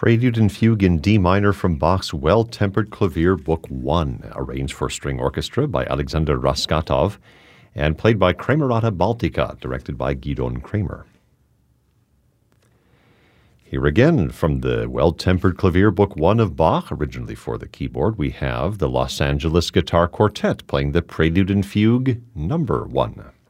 Prelude and Fugue in D minor from Bach's Well-Tempered Clavier, Book 1, arranged for string orchestra by Alexander Raskatov and played by Kramerata Baltica, directed by Gidon Kramer. Here again, from the Well-Tempered Clavier, Book 1 of Bach, originally for the keyboard, we have the Los Angeles Guitar Quartet playing the Prelude and Fugue, number 1.